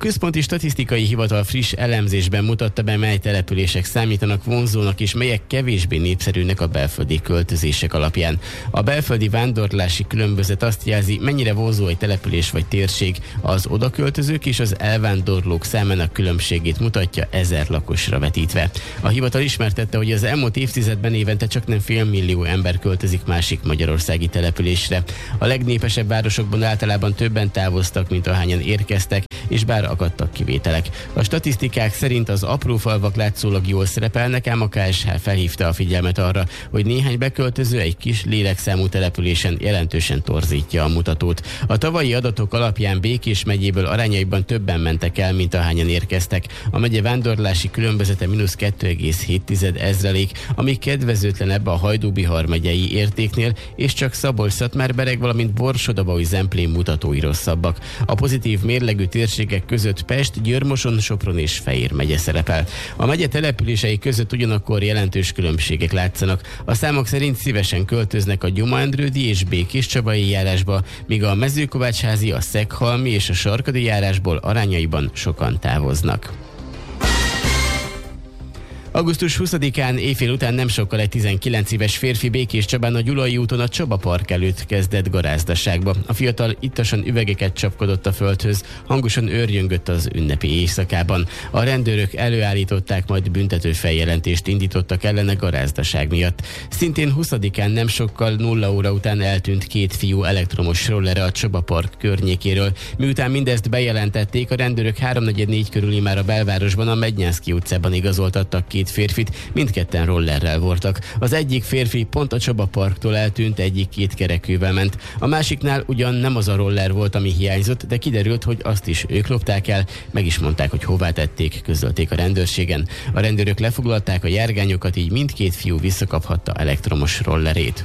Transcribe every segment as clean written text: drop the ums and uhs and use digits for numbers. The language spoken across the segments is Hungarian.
Központi Statisztikai Hivatal friss elemzésben mutatta be, mely települések számítanak vonzónak és melyek kevésbé népszerűnek a belföldi költözések alapján. A belföldi vándorlási különbözet azt jelzi, mennyire vonzó egy település vagy térség. Az odaköltözők és az elvándorlók számának különbségét mutatja 1000 lakosra vetítve. A hivatal ismertette, hogy az elmúlt évtizedben évente csaknem 500 000 ember költözik másik magyarországi településre. A legnépesebb városokban általában többen távoztak, mint ahányan érkeztek, és bár akadtak kivételek. A statisztikák szerint az apró falvak látszólag jól szerepelnek, ám a KSH felhívta a figyelmet arra, hogy néhány beköltöző egy kis lélekszámú településen jelentősen torzítja a mutatót. A tavalyi adatok alapján Békés megyéből arányaiban többen mentek el, mint ahányan érkeztek. A megye vándorlási különbözete -2,7%, ami kedvezőtlenebb a Hajdú-Bihar megyei értéknél, és csak Szabolcs-Szatmár-Bereg, valamint Borsod-Abaúj-Zemplén mutatói rosszabbak. A pozitív mérlegű térségek között Pest, Győr-Moson, Sopron és Fejér megye szerepel. A megye települései között ugyanakkor jelentős különbségek látszanak. A számok szerint szívesen költöznek a Gyuma-Endrődi és Békés-Csabai járásba, míg a Mezőkovácsházi, a Szeghalmi és a Sarkadi járásból arányaiban sokan távoznak. Augusztus 20-án éjfél után nem sokkal egy 19 éves férfi Békéscsabán a Gyulai úton a Csaba Park előtt kezdett garázdasságba. A fiatal ittasan üvegeket csapkodott a földhöz, hangosan őrjöngött az ünnepi éjszakában. A rendőrök előállították, majd büntető feljelentést indítottak ellene garázdaság miatt. Szintén 20-án nem sokkal 0 óra után eltűnt 2 fiú elektromos rollere a Csaba Park környékéről. Miután mindezt bejelentették, a rendőrök 3-4 körül már a belvárosban, a Mednyánszky utcában igazoltattak 2 férfit, mindketten rollerrel voltak. Az egyik férfi pont a Csaba Parktól eltűnt, egyik 2 kerekűvel ment. A másiknál ugyan nem az a roller volt, ami hiányzott, de kiderült, hogy azt is ők lopták el, meg is mondták, hogy hová tették, közölték a rendőrségen. A rendőrök lefoglalták a járgányokat, így mindkét fiú visszakaphatta elektromos rollerét.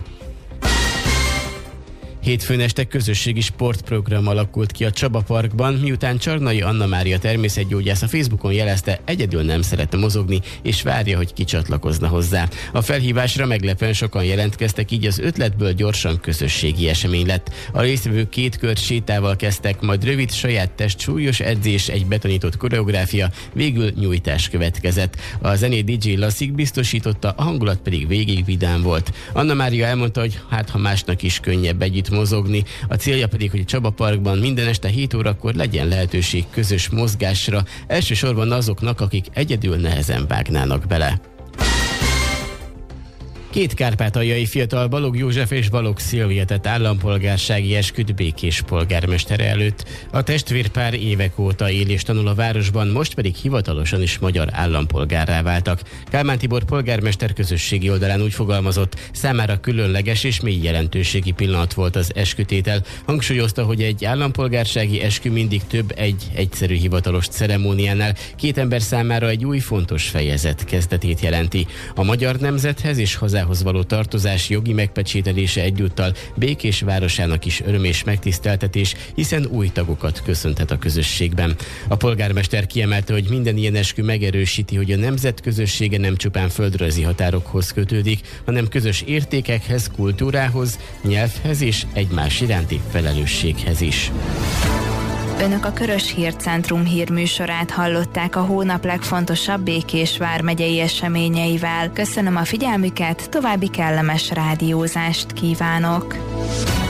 Hétfőn este közösségi sportprogram alakult ki a Csaba Parkban, miután Csarnai Anna Mária természetgyógyász a Facebookon jelezte, egyedül nem szeretne mozogni, és várja, hogy kicsatlakozna hozzá. A felhívásra meglepően sokan jelentkeztek, így az ötletből gyorsan közösségi esemény lett. A résztvevők 2 kört sétával kezdtek, majd rövid saját test, súlyos edzés, egy betanított koreográfia, végül nyújtás következett. A zenét DJ Lasszik biztosította, a hangulat pedig végig vidám volt. Anna Mária elmondta, hogy ha másnak is könnyebb együtt mozogni. A célja pedig, hogy a Csaba Parkban minden este 7 órakor legyen lehetőség közös mozgásra, elsősorban azoknak, akik egyedül nehezen vágnának bele. 2 kárpátaljai fiatal, Balogh József és Balogh Szilvia tett állampolgársági esküt Békés polgármestere előtt. A testvérpár évek óta él és tanul a városban, most pedig hivatalosan is magyar állampolgárrá váltak. Kálmán Tibor polgármester közösségi oldalán úgy fogalmazott, számára különleges és mély jelentőségi pillanat volt az eskütétel. Hangsúlyozta, hogy egy állampolgársági eskü mindig több egy egyszerű hivatalos ceremóniánál. 2 ember számára egy új fontos fejezet kezdetét jelenti. A magyar nemzethez és hozzá való tartozás jogi megpecsételése egyúttal Békés városának is öröm és megtiszteltetés, hiszen új tagokat köszönhet a közösségben. A polgármester kiemelte, hogy minden ilyen eskü megerősíti, hogy a nemzet közössége nem csupán földrajzi határokhoz kötődik, hanem közös értékekhez, kultúrához, nyelvhez és egymás iránti felelősséghez is. Önök a Körös Hírcentrum hírműsorát hallották a hónap legfontosabb Békés vármegyei eseményeivel. Köszönöm a figyelmüket, további kellemes rádiózást kívánok!